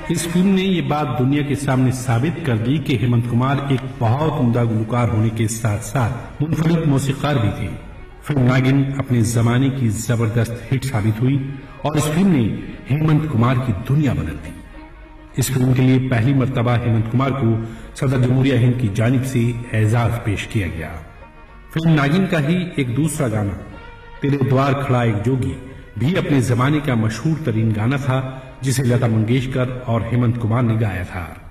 इस फिल्म ने ये बात दुनिया के सामने साबित कर दी कि हेमंत कुमार एक बहुत उम्दा गुलकार होने के साथ साथ मुनफरिद मौसीकार भी थे। फिल्म नागिन अपने जमाने की जबरदस्त हिट साबित हुई और इस फिल्म ने हेमंत कुमार की दुनिया बदल दी। इस फिल्म के लिए पहली मर्तबा हेमंत कुमार को सदर जमहूरिया हिंद की जानिब से एजाज पेश किया गया। फिल्म नागिन का ही एक दूसरा गाना तेरे द्वार खड़ा एक जोगी भी अपने जमाने का मशहूर तरीन गाना था, जिसे लता मंगेशकर और हेमंत कुमार ने गाया था।